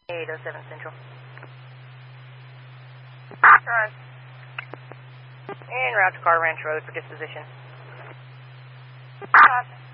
807 Central. Run. En route to Car Ranch Road for disposition. Copy.